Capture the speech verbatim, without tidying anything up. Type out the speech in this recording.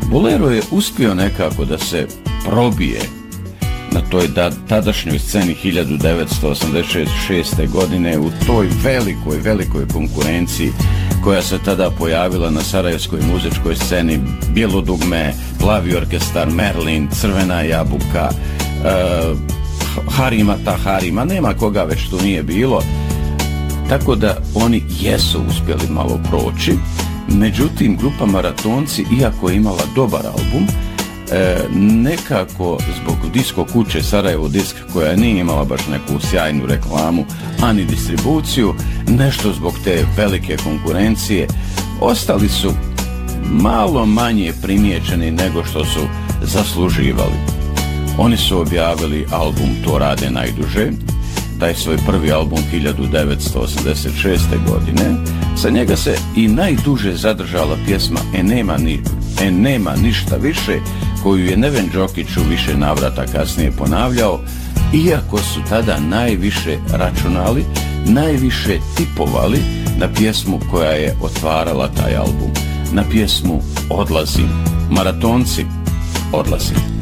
Bolero je uspio nekako da se probije na toj da, tadašnjoj sceni hiljadu devetsto osamdeset šeste. godine u toj velikoj, velikoj konkurenciji koja se tada pojavila na sarajevskoj muzičkoj sceni. Bijelo dugme, Plavi orkestar, Merlin, Crvena jabuka, uh, Harima ta Harima, nema koga već tu nije bilo. Tako da oni jesu uspjeli malo proći. Međutim, grupa Maratonci, iako je imala dobar album, e, nekako zbog disko kuće Sarajevo Disk, koja nije imala baš neku sjajnu reklamu, ani distribuciju, nešto zbog te velike konkurencije, ostali su malo manje primijećeni nego što su zasluživali. Oni su objavili album To rade najduže, taj svoj prvi album hiljadu devetsto osamdeset šeste. godine. Sa njega se i najduže zadržala pjesma E nema, ni, e nema ništa više, koju je Neven Đokić u više navrata kasnije ponavljao, iako su tada najviše računali, najviše tipovali na pjesmu koja je otvarala taj album, na pjesmu Odlazim. Maratonci, Odlazim.